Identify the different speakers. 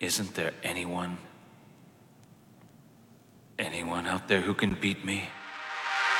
Speaker 1: Isn't there anyone out there who can beat me?